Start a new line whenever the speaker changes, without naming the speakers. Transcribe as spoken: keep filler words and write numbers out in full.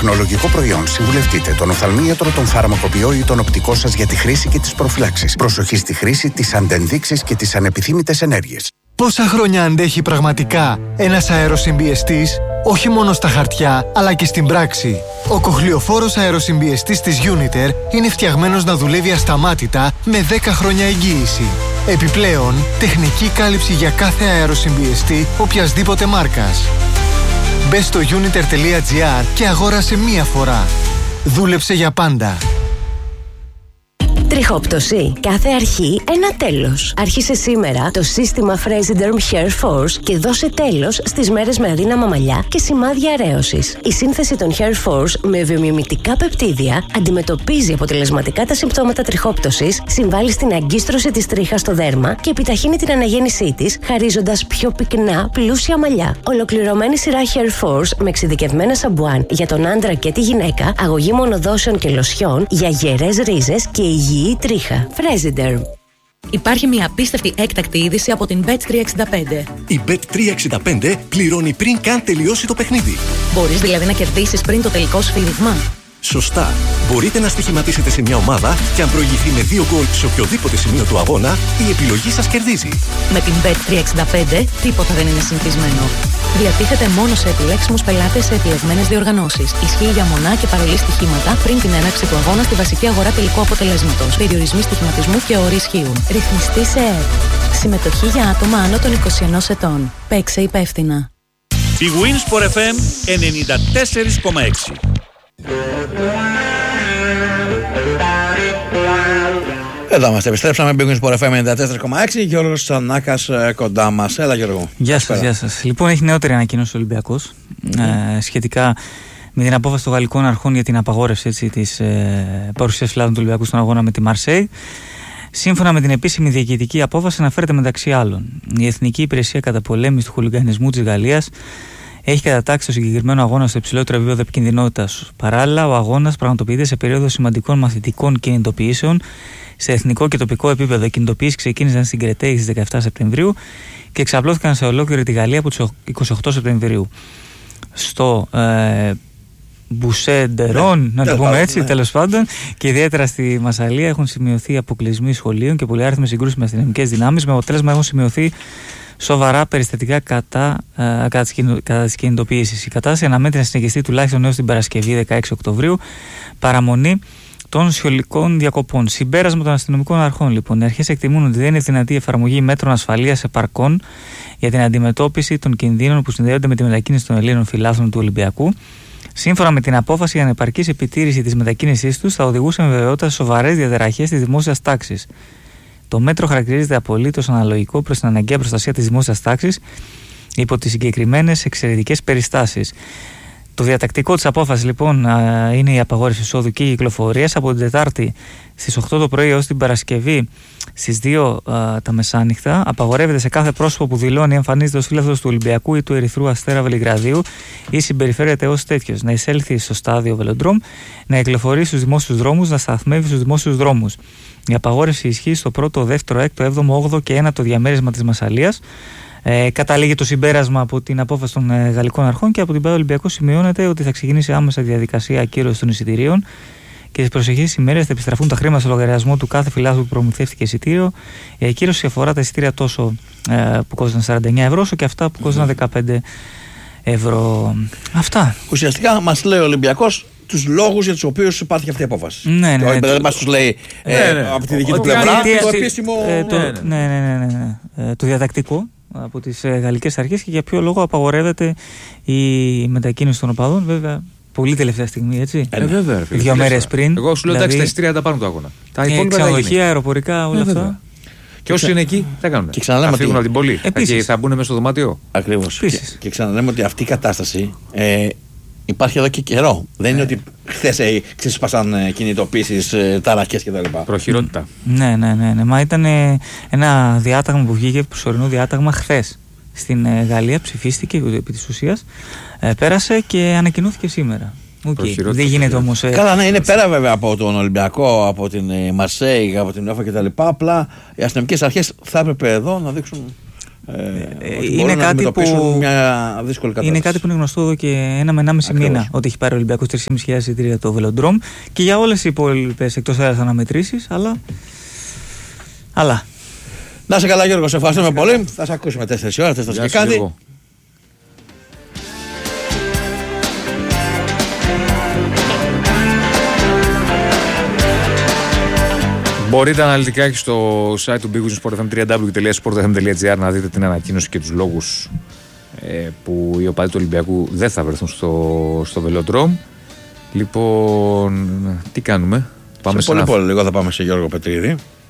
τεχνολογικό προϊόν. Συμβουλευτείτε τον οφθαλμίατρο, τον φαρμακοποιό ή τον οπτικό σας για τη χρήση και τις προφυλάξεις. Προσοχή στη χρήση, τις αντενδείξεις και τις ανεπιθύμητες ενέργειες.
Πόσα χρόνια αντέχει πραγματικά ένας αεροσυμπιεστής, όχι μόνο στα χαρτιά, αλλά και στην πράξη? Ο κοχλιοφόρος αεροσυμπιεστής της Uniter είναι φτιαγμένος να δουλεύει ασταμάτητα με δέκα χρόνια εγγύηση. Επιπλέον, τεχνική κάλυψη για κάθε αεροσυμπιεστή οποιασδήποτε μάρκας. Μπες στο uniter τελεία gr και αγόρασε μία φορά. Δούλεψε για πάντα.
Τριχόπτωση. Κάθε αρχή ένα τέλος. Άρχισε σήμερα το σύστημα Fresiderm Hair Force και δώσε τέλος στις μέρες με αδύναμα μαλλιά και σημάδια αρέωσης. Η σύνθεση των Hair Force με βιομιμητικά πεπτίδια αντιμετωπίζει αποτελεσματικά τα συμπτώματα τριχόπτωσης, συμβάλλει στην αγκίστρωση της τρίχας στο δέρμα και επιταχύνει την αναγέννησή της, χαρίζοντας πιο πυκνά, πλούσια μαλλιά. Ολοκληρωμένη σειρά Hair Force με εξειδικευμένα σαμπουάν για τον άντρα και τη γυναίκα, αγωγή μονοδόσεων και λοσιών για γερές ρίζες και υγιή η τρίχα. Fresiderm.
Υπάρχει μια απίστευτη έκτακτη είδηση από την μπετ τριακόσια εξήντα πέντε.
Η μπετ τριακόσια εξήντα πέντε πληρώνει πριν καν τελειώσει το παιχνίδι.
Μπορείς δηλαδή να κερδίσεις πριν το τελικό σφύριγμα.
Σωστά. Μπορείτε να στοιχηματίσετε σε μια ομάδα και αν προηγηθεί με δύο γκολ σε οποιοδήποτε σημείο του αγώνα, η επιλογή σας κερδίζει.
Με την μπετ τριακόσια εξήντα πέντε τίποτα δεν είναι συνηθισμένο. Διατίθεται μόνο σε επιλέξιμους πελάτες σε επιλεγμένες διοργανώσεις. Ισχύει για μονά και παρολί στοιχήματα πριν την έναρξη του αγώνα στη βασική αγορά τελικού αποτελέσματος. Περιορισμοί στοιχηματισμού και όροι ισχύουν. Ρυθμιστή σε ΕΕΠ. Συμμετοχή για άτομα άνω των είκοσι ενός ετών. Παίξε υπεύθυνα.
Η Winsport εφ εμ ενενήντα τέσσερα κόμμα έξι.
Εδώ είμαστε, επιστρέψαμε. Big Wins Sport εφ εμ ενενήντα τέσσερα κόμμα έξι. Γιώργος Τσανάκας κοντά μας. Έλα, Γιώργο.
Γεια σας, γεια σας. Λοιπόν, έχει νεότερη ανακοίνωση ο Ολυμπιακός mm-hmm. ε, σχετικά με την απόφαση των γαλλικών αρχών για την απαγόρευση έτσι, της ε, παρουσίας φυλάδων του Ολυμπιακού στον αγώνα με τη Μαρσέη. Σύμφωνα με την επίσημη διοικητική απόφαση, αναφέρεται μεταξύ άλλων η Εθνική Υπηρεσία Καταπολέμησης του Χουλιγκανισμού της Γαλλίας. Έχει κατατάξει το συγκεκριμένο αγώνα στο υψηλότερο επίπεδο επικινδυνότητας. Παράλληλα, ο αγώνας πραγματοποιείται σε περίοδο σημαντικών μαθητικών κινητοποιήσεων σε εθνικό και τοπικό επίπεδο. Οι κινητοποιήσεις ξεκίνησαν στην Κρετέη στις δεκαεφτά Σεπτεμβρίου και εξαπλώθηκαν σε ολόκληρη τη Γαλλία από τις είκοσι οκτώ Σεπτεμβρίου. Στο ε, Μπουσέντερον, να το πούμε έτσι, ναι. Τέλος πάντων, και ιδιαίτερα στη Μασσαλία έχουν σημειωθεί αποκλεισμοί σχολείων και πολυάριθμες συγκρούσεις με αστυνομικές δυνάμεις. Με αποτέλεσμα έχουν σημειωθεί σοβαρά περιστατικά κατά, ε, κατά, τις, κατά τις κινητοποιήσεις. Η κατάσταση αναμένεται να συνεχιστεί τουλάχιστον έως την Παρασκευή δεκαέξι Οκτωβρίου, παραμονή των σχολικών διακοπών. Συμπέρασμα των αστυνομικών αρχών, λοιπόν. Οι αρχές εκτιμούν ότι δεν είναι δυνατή η εφαρμογή μέτρων ασφαλείας επαρκών για την αντιμετώπιση των κινδύνων που συνδέονται με τη μετακίνηση των Ελλήνων φιλάθλων του Ολυμπιακού. Σύμφωνα με την απόφαση, η ανεπαρκής επιτήρηση της μετακίνησής τους θα οδηγούσε με βεβαιότητα σε σοβαρές διαταραχές της δημόσιας τάξης. Το μέτρο χαρακτηρίζεται απολύτως αναλογικό προς την αναγκαία προστασία της δημόσιας τάξης υπό τις συγκεκριμένες εξαιρετικές περιστάσεις. Το διατακτικό της απόφασης, λοιπόν, είναι η απαγόρευση εισόδου και κυκλοφορίας από την Τετάρτη στις οκτώ το πρωί έως την Παρασκευή στις δύο α, τα μεσάνυχτα. Απαγορεύεται σε κάθε πρόσωπο που δηλώνει εμφανίζεται ως φίλαθλος του Ολυμπιακού ή του Ερυθρού Αστέρα Βελιγραδίου ή συμπεριφέρεται ως τέτοιος να εισέλθει στο στάδιο Βελοντρόμ, να κυκλοφορεί στους δημόσιους δρόμους, να σταθμεύει στους δημόσιους δρόμους. Η απαγόρευση ισχύει στο πρώτο, δεύτερο, έκτο, έβδομο, όγδοο και ένατο διαμέρισμα της Μασσαλίας. Ε, καταλήγει το συμπέρασμα από την απόφαση των ε, γαλλικών αρχών και από την ΠΑΕ Ολυμπιακό σημειώνεται ότι θα ξεκινήσει άμεσα διαδικασία ακύρωσης των εισιτηρίων και τις προσεχείς ημέρες θα επιστραφούν τα χρήματα στο λογαριασμό του κάθε φιλάθλου που προμηθεύτηκε εισιτήριο. Η ακύρωση αφορά τα εισιτήρια τόσο ε, που κόστησαν σαράντα εννέα ευρώ όσο και αυτά που κόστησαν δεκαπέντε ευρώ. Αυτά.
Ουσιαστικά μας λέει ο Ολυμπιακός τους λόγους για τους οποίους υπάρχει αυτή η απόφαση.
Ναι, ναι.
Δεν μας τους λέει ε, ναι, ναι. από τη δική του πλευρά το επίσημο.
Ε, το, ναι, ναι, ναι, ναι, ναι. Ε, το διατακτικό από τις ε, γαλλικές αρχές και για ποιο λόγο απαγορεύεται η μετακίνηση των οπαδών, βέβαια. Πολύ τελευταία στιγμή, έτσι.
Ε, βέβαια.
Δύο μέρες πριν.
Εγώ σου λέω εντάξει, τα εισιτήρια τα πάνω του αγώνα. Τα
υπόλοιπα ξενοδοχεία, αεροπορικά, όλα ε, αυτά.
Και όσοι είναι εκεί, τι κάνουν.
Θα
φύγουν από την πόλη. Και θα μπουν μέσα στο δωμάτιο.
Ακριβώς. Και, και ξαναλέμε ότι αυτή η κατάσταση ε, υπάρχει εδώ και καιρό. Δεν ε. είναι ότι χθες ε, ξεσπάσαν ε, κινητοποίησεις, ε, ταραχές κτλ.
Προχειρότητα.
Ναι, ναι, ναι, ναι. Μα ήταν ε, ένα διάταγμα που βγήκε, προσωρινό διάταγμα χθες. Στην ε, Γαλλία ψηφίστηκε επί της ουσίας, ε, πέρασε και ανακοινώθηκε σήμερα. Okay. Δεν γίνεται όμως. Ε,
Καλά, ναι, είναι πέρα βέβαια από τον Ολυμπιακό, από την ε, Μαρσέη, από την UEFA κτλ. Απλά οι αστυνομικές αρχές θα έπρεπε εδώ να δείξουν Ε,
είναι, κάτι που,
μια δύσκολη
είναι κάτι που είναι γνωστό εδώ και ένα με ενάμιση μήνα ότι έχει πάρει ο Ολυμπιακός τρεις χιλιάδες πεντακόσια εισιτήρια το Βελοντρόμ και για όλες οι υπόλοιπες εκτός έδρας αναμετρήσεις, αλλά... αλλά...
Να είσαι καλά Γιώργο, σε ευχαριστούμε πολύ. Θα σε ακούσουμε τέσσερις ώρα, τέσσερις και κάτι.
Μπορείτε αναλυτικά και στο site του Big Win Sport εφ εμ double-u double-u double-u τελεία sport f m τελεία g r να δείτε την ανακοίνωση και τους λόγους ε, που οι οπαδοί του Ολυμπιακού δεν θα βρεθούν στο, στο Velodrome. Λοιπόν, τι κάνουμε?
Πάμε σε πολύ ένα... πολύ λίγο θα πάμε σε Γιώργο Πετρίδη.